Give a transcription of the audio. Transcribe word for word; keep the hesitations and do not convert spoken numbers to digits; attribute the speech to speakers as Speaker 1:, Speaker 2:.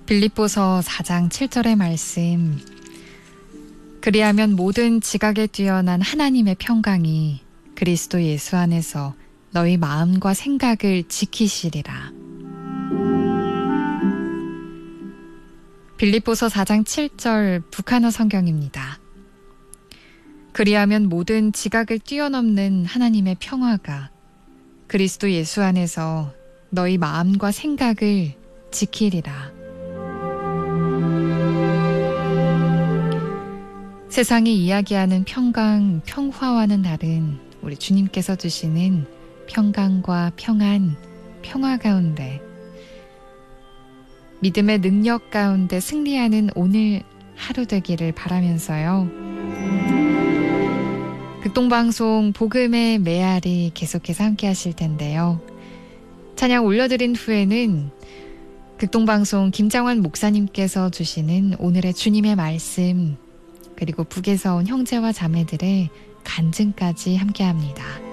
Speaker 1: 빌립보서 사 장 칠 절의 말씀. 그리하면 모든 지각에 뛰어난 하나님의 평강이 그리스도 예수 안에서 너희 마음과 생각을 지키시리라. 빌립보서 사 장 칠 절 북한어 성경입니다. 그리하면 모든 지각을 뛰어넘는 하나님의 평화가 그리스도 예수 안에서 너희 마음과 생각을 지키리라. 세상이 이야기하는 평강, 평화와는 다른 우리 주님께서 주시는 평강과 평안, 평화 가운데 믿음의 능력 가운데 승리하는 오늘 하루 되기를 바라면서요. 극동방송 복음의 메아리 계속해서 함께 하실 텐데요. 찬양 올려드린 후에는 극동방송 김장환 목사님께서 주시는 오늘의 주님의 말씀, 그리고 북에서 온 형제와 자매들의 간증까지 함께합니다.